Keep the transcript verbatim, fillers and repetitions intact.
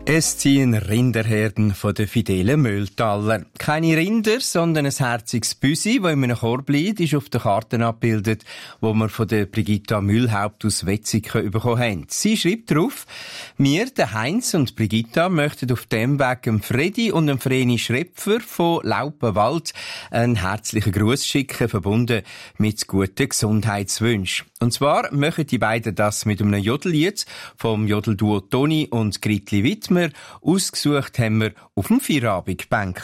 Es ziehen Rinderherden von den fidelen Mühltaler. Keine Rinder, sondern ein herziges Büsi, das in einem Korb liegt, ist auf der Karte abgebildet, wo wir von der Brigitta Mühlhaupt aus Wetzikon bekommen haben. Sie schreibt drauf: Wir, der Heinz und Brigitta, möchten auf dem Weg dem Fredi und dem Vreni Schrepfer von Laupenwald einen herzlichen Gruß schicken, verbunden mit guten Gesundheitswünschen. Und zwar machen die beiden das mit einem Jodellied vom Jodelduo Toni und Gritli Wittmer. Ausgesucht haben wir auf dem Feierabendbänk.